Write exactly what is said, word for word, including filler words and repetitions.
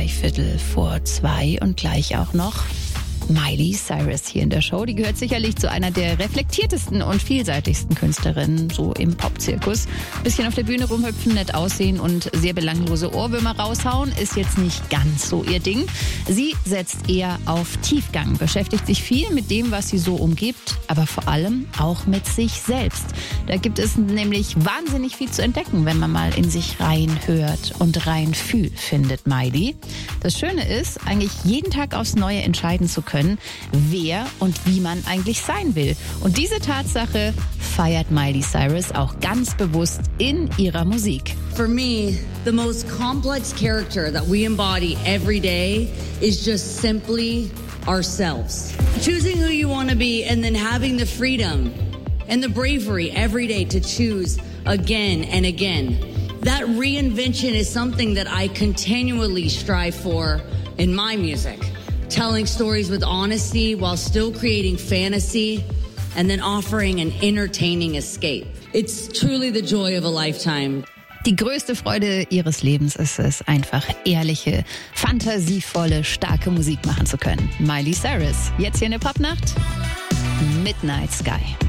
Dreiviertel vor zwei und gleich auch noch Miley Cyrus hier in der Show. Die gehört sicherlich zu einer der reflektiertesten und vielseitigsten Künstlerinnen, so im Popzirkus. Bisschen auf der Bühne rumhüpfen, nett aussehen und sehr belanglose Ohrwürmer raushauen, ist jetzt nicht ganz so ihr Ding. Sie setzt eher auf Tiefgang, beschäftigt sich viel mit dem, was sie so umgibt, aber vor allem auch mit sich selbst. Da gibt es nämlich wahnsinnig viel zu entdecken, wenn man mal in sich reinhört und rein fühlt, findet Miley. Das Schöne ist, eigentlich jeden Tag aufs Neue entscheiden zu können, wer und wie man eigentlich sein will. Und diese Tatsache feiert Miley Cyrus auch ganz bewusst in ihrer Musik. For me, the most complex character that we embody every day is just simply ourselves. Choosing who you want to be and then having the freedom and the bravery every day to choose again and again. That reinvention is something that I continually strive for in my music. Telling stories with honesty while still creating fantasy and then offering an entertaining escape. It's truly the joy of a lifetime. Die größte Freude ihres Lebens ist es, einfach ehrliche, fantasievolle, starke Musik machen zu können. Miley Cyrus, jetzt hier in der Popnacht, Midnight Sky.